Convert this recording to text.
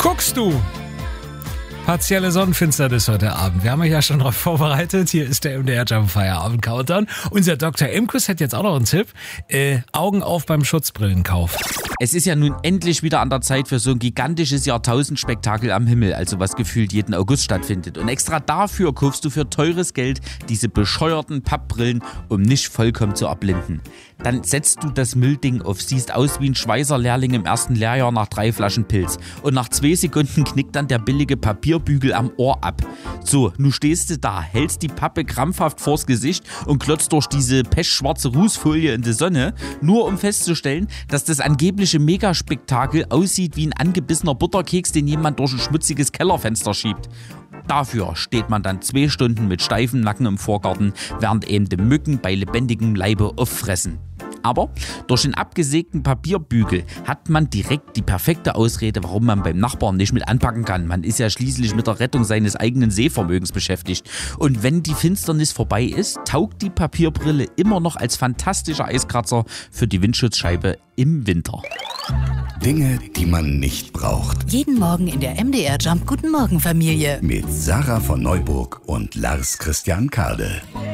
guckst du? Partielle Sonnenfinsternis heute Abend. Wir haben euch ja schon darauf vorbereitet. Hier ist der MDR Jump Feierabend Countdown. Unser Dr. Imkus hat jetzt auch noch einen Tipp. Augen auf beim Schutzbrillenkauf. Es ist ja nun endlich wieder an der Zeit für so ein gigantisches Jahrtausendspektakel am Himmel, also was gefühlt jeden August stattfindet. Und extra dafür kaufst du für teures Geld diese bescheuerten Pappbrillen, um nicht vollkommen zu erblinden. Dann setzt du das Müllding auf, siehst aus wie ein Schweißerlehrling im ersten Lehrjahr nach 3 Flaschen Pilz. Und nach 2 Sekunden knickt dann der billige Papierbügel am Ohr ab. So, nun stehst du da, hältst die Pappe krampfhaft vors Gesicht und klotzt durch diese pechschwarze Rußfolie in die Sonne, nur um festzustellen, dass das angebliche Megaspektakel aussieht wie ein angebissener Butterkeks, den jemand durch ein schmutziges Kellerfenster schiebt. Dafür steht man dann 2 Stunden mit steifem Nacken im Vorgarten, während eben die Mücken bei lebendigem Leibe auffressen. Aber durch den abgesägten Papierbügel hat man direkt die perfekte Ausrede, warum man beim Nachbarn nicht mit anpacken kann. Man ist ja schließlich mit der Rettung seines eigenen Sehvermögens beschäftigt. Und wenn die Finsternis vorbei ist, taugt die Papierbrille immer noch als fantastischer Eiskratzer für die Windschutzscheibe im Winter. Dinge, die man nicht braucht. Jeden Morgen in der MDR Jump Guten Morgen Familie. Mit Sarah von Neuburg und Lars Christian Kade.